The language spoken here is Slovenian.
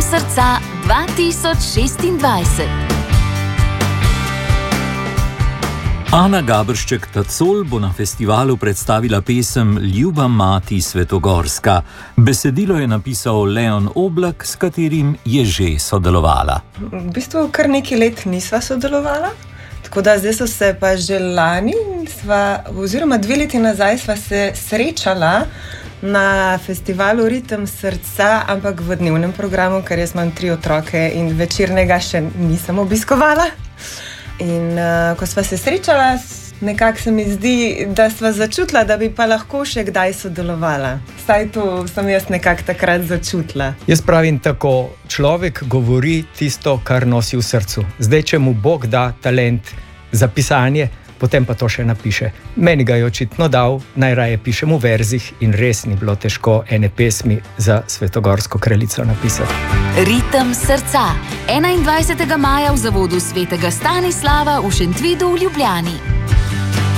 srca 2026. Ana Gaberšček-Tacol bo na festivalu predstavila pesem Ljuba mati Svetogorska. Besedilo je napisal Leon Oblak, s katerim je že sodelovala. V bistvu kar nekaj let nisva sodelovala, tako da zdaj so se pa že lani, oziroma 2 leti nazaj sva se srečala na festivalu Ritem srca, ampak v dnevnem programu, ker jaz imam 3 otroke in večernega še nisem obiskovala. In ko sva se srečala, nekako se mi zdi, da sva začutila, da bi pa lahko še kdaj sodelovala. Saj to sem jaz nekako takrat začutila. Jaz pravim tako, človek govori tisto, kar nosi v srcu. Zdaj, če mu Bog da talent za pisanje, potem pa to še napiše. Meni ga je očitno dal, najraje pišem v verzih in res ni bilo težko ene pesmi za Svetogorsko kraljico napisati. Ritem srca. 21. maja v zavodu svetega Stanislava v Šentvidu v Ljubljani.